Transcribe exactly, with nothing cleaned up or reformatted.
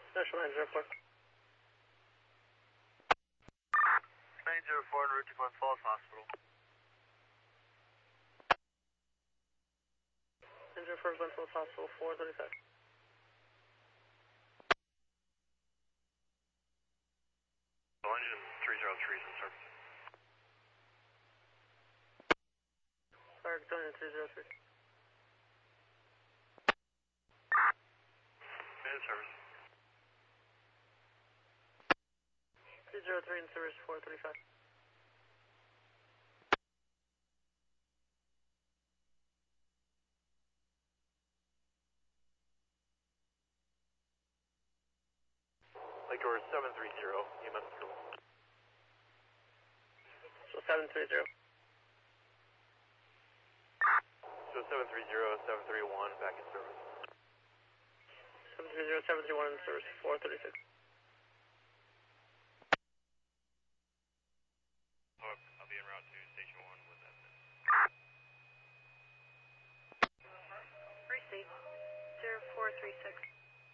National nine zero four. nine zero four en route to Glen Falls Hospital. nine zero four Glen Falls Hospital, four thirty-five. Engine three zero three is in service. Fire Victoria three zero three. In service. three zero three in service, four thirty-five. Lake Shore seven three zero, E M S control. So seven three zero. So seven three zero, seven three one, back in service. seven three zero, seven three one in service, four thirty-six. Oh, I'll be en route to station one with that. Receipt zero four three six.